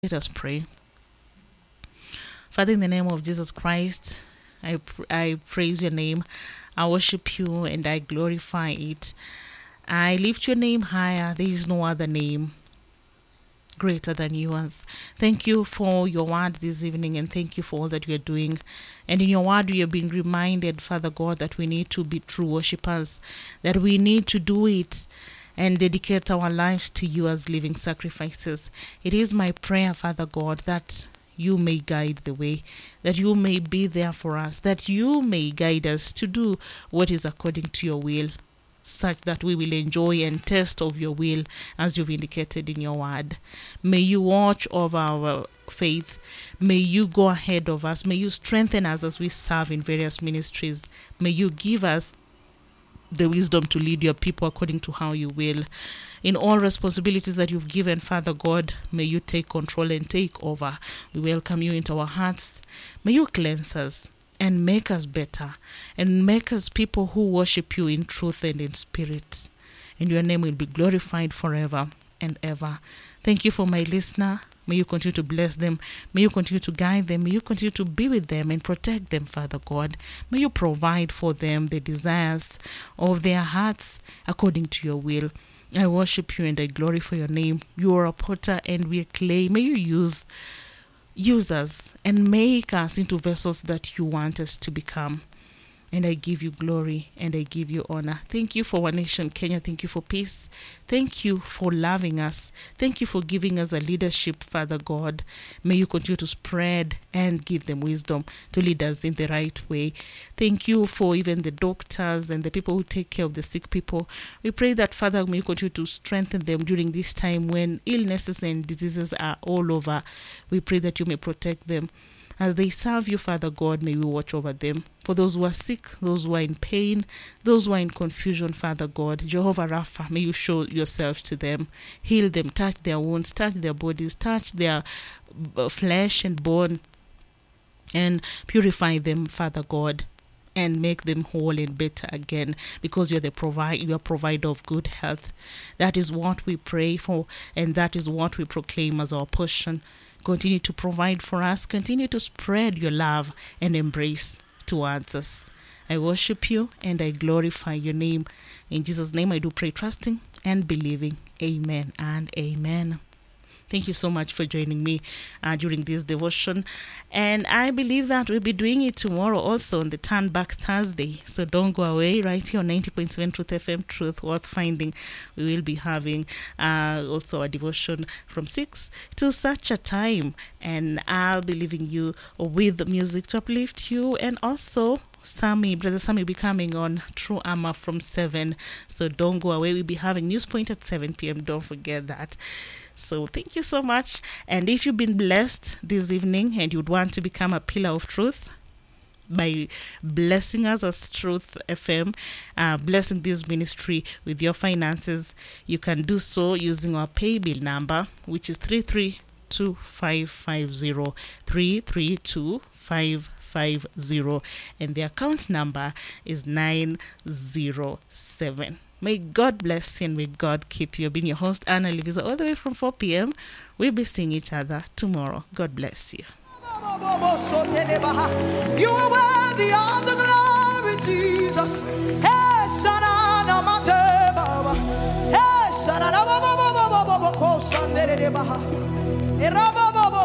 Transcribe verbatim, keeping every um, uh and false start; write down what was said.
Let us pray. Father, in the name of Jesus Christ, I pr- I praise your name. I worship you and I glorify it. I lift your name higher. There is no other name greater than yours. Thank you for your word this evening, and thank you for all that you are doing. And in your word, we are being reminded, Father God, that we need to be true worshippers, that we need to do it and dedicate our lives to you as living sacrifices. It is my prayer, Father God, that you may guide the way, that you may be there for us, that you may guide us to do what is according to your will, such that we will enjoy and taste of your will as you've indicated in your word. May you watch over our faith. May you go ahead of us. May you strengthen us as we serve in various ministries. May you give us the wisdom to lead your people according to how you will. In all responsibilities that you've given, Father God, may you take control and take over. We welcome you into our hearts. May you cleanse us and make us better, and make us people who worship you in truth and in spirit. And your name will be glorified forever and ever. Thank you for my listener. May you continue to bless them. May you continue to guide them. May you continue to be with them and protect them, Father God. May you provide for them the desires of their hearts according to your will. I worship you and I glorify your name. You are a potter and we are clay. May you use, use us and make us into vessels that you want us to become. And I give you glory and I give you honor. Thank you for our nation, Kenya. Thank you for peace. Thank you for loving us. Thank you for giving us a leadership, Father God. May you continue to spread and give them wisdom to lead us in the right way. Thank you for even the doctors and the people who take care of the sick people. We pray that, Father, may you continue to strengthen them during this time when illnesses and diseases are all over. We pray that you may protect them. As they serve you, Father God, may we watch over them. For those who are sick, those who are in pain, those who are in confusion, Father God, Jehovah Rapha, may you show yourself to them. Heal them, touch their wounds, touch their bodies, touch their flesh and bone, and purify them, Father God, and make them whole and better again, because you're the provide, you are provider of good health. That is what we pray for, and that is what we proclaim as our portion. Continue to provide for us. Continue to spread your love and embrace towards us. I worship you and I glorify your name. In Jesus' name I do pray, trusting and believing. Amen and amen. Thank you so much for joining me uh, during this devotion. And I believe that we'll be doing it tomorrow also on the Turn Back Thursday. So don't go away. Right here on ninety point seven Truth F M, Truth Worth Finding. We will be having uh, also a devotion from six to such a time. And I'll be leaving you with music to uplift you, and also Sammy, Brother Sammy will be coming on True Armor from seven. So don't go away. We'll be having News Point at seven p.m. Don't forget that. So thank you so much. And if you've been blessed this evening and you'd want to become a pillar of truth by blessing us as Truth F M, uh, blessing this ministry with your finances, you can do so using our pay bill number, which is three three two five five zero, three three two five five zero, and the account number is nine zero seven. May God bless you and may God keep you. I've been your host, Anna Livisa, all the way from four p.m. We'll be seeing each other tomorrow. God bless you. You are worthy of the glory, Jesus. Hey, Sarana Mate Baba. Hey, Sarana Baba Baba Baba Baba Baba Baba Baba Baba